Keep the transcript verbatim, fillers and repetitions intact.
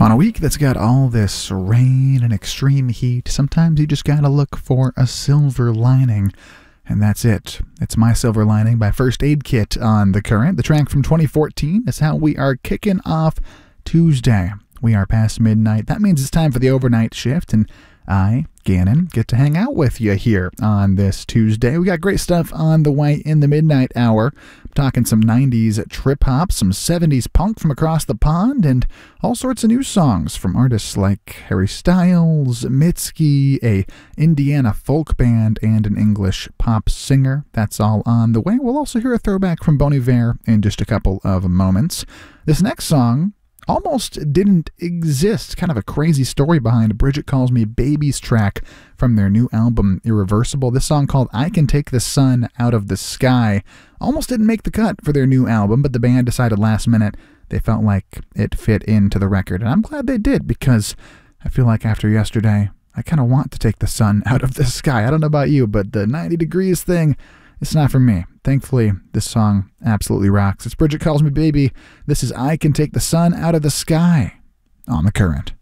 On a week that's got all this rain and extreme heat, sometimes you just gotta look for a silver lining. And that's it. It's My Silver Lining by First Aid Kit on The Current. The track from twenty fourteen is how we are kicking off Tuesday. We are past midnight. That means it's time for the overnight shift, and I, Gannon, get to hang out with you here on this Tuesday. We got great stuff on the way in the midnight hour. I'm talking some nineties trip-hop, some seventies punk from across the pond, and all sorts of new songs from artists like Harry Styles, Mitski, a Indiana folk band, and an English pop singer. That's all on the way. We'll also hear a throwback from Bon Iver in just a couple of moments. This next song almost didn't exist. Kind of a crazy story behind Bridget Calls Me Baby's track from their new album Irreversible. This song called I Can Take the Sun Out of the Sky almost didn't make the cut for their new album, but the band decided last minute they felt like it fit into the record. And I'm glad they did, because I feel like after yesterday, I kind of want to take the sun out of the sky. I don't know about you, but the ninety degrees thing, it's not for me. Thankfully, this song absolutely rocks. It's Bridget Calls Me Baby. This is I Can Take the Sun Out of the Sky on The Current.